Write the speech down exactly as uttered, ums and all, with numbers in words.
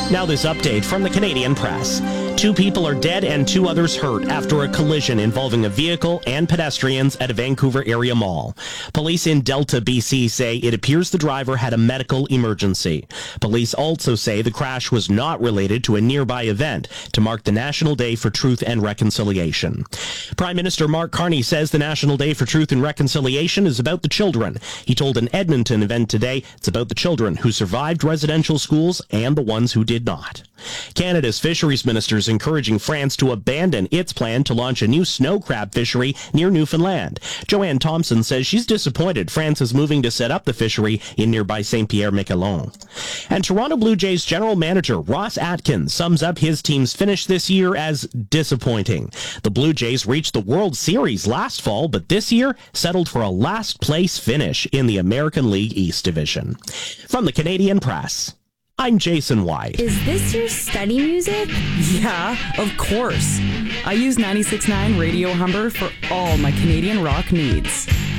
Now this update from the Canadian Press. Two people are dead and two others hurt after a collision involving a vehicle and pedestrians at a Vancouver area mall. Police in Delta, B C say it appears the driver had a medical emergency. Police also say the crash was not related to a nearby event to mark the National Day for Truth and Reconciliation. Prime Minister Mark Carney says the National Day for Truth and Reconciliation is about the children. He told an Edmonton event today it's about the children who survived residential schools and the ones who did not. Canada's fisheries minister is encouraging France to abandon its plan to launch a new snow crab fishery near Newfoundland. Joanne Thompson says she's disappointed France is moving to set up the fishery in nearby Saint-Pierre-Miquelon. And Toronto Blue Jays general manager Ross Atkins sums up his team's finish this year as disappointing. The Blue Jays reached the World Series last fall, but this year settled for a last-place finish in the American League East Division. From the Canadian Press, I'm Jason White. Is this your study music? Yeah, of course. I use ninety-six point nine Radio Humber for all my Canadian rock needs.